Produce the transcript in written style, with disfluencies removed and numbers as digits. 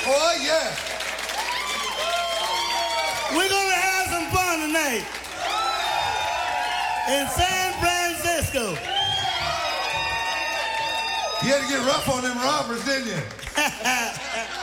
Oh, yeah. We're going to have some fun tonight in San Francisco. You had to get rough on them robbers, didn't you?